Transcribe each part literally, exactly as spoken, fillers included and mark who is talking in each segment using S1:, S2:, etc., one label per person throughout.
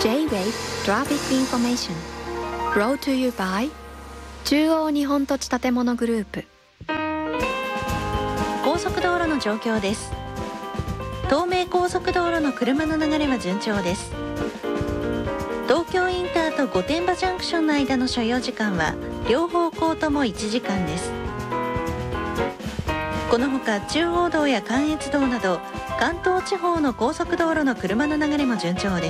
S1: J-ウェイブ Traffic Information Brought to you by 中央日本土地建物グループ。
S2: 高速道路の状況です。東名高速道路の車の流れは順調です。東京インターと御殿場ジャンクションの間の所要時間は両方向ともいちじかんです。このほか中央道や関越道など関東地方の高速道路の車の流れも順調です。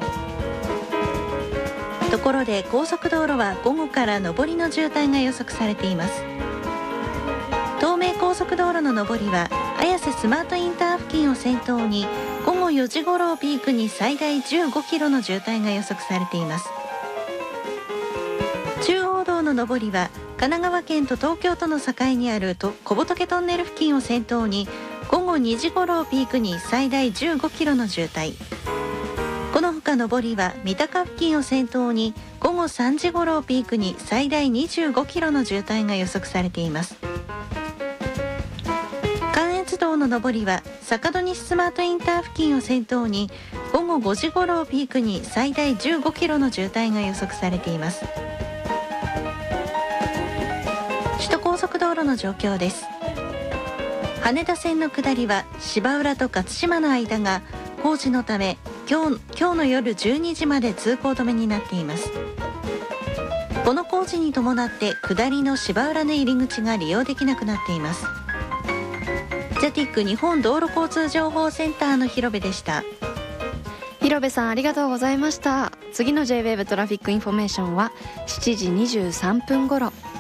S2: ところで高速道路は午後から上りの渋滞が予測されています。東名高速道路の上りは綾瀬スマートインター付近を先頭に午後よじ頃をピークに最大じゅうごキロの渋滞が予測されています。中央道の上りは神奈川県と東京との境にあると小仏トンネル付近を先頭に午後にじ頃をピークに最大じゅうごキロの渋滞。このほか上りは三鷹付近を先頭に午後さんじ頃をピークに最大にじゅうごキロの渋滞が予測されています。関越道の上りは坂戸西スマートインター付近を先頭に午後ごじ頃をピークに最大じゅうごキロの渋滞が予測されています。首都高速道路の状況です。羽田線の下りは芝浦と勝島の間が工事のため今日、今日の夜じゅうにじまで通行止めになっています。この工事に伴って下りの芝浦の入り口が利用できなくなっています。ジャティック日本道路交通情報センターの広部でした。
S1: 広部さんありがとうございました。次の J-ウェイブ トラフィックインフォメーションはしちじにじゅうさんぷん頃。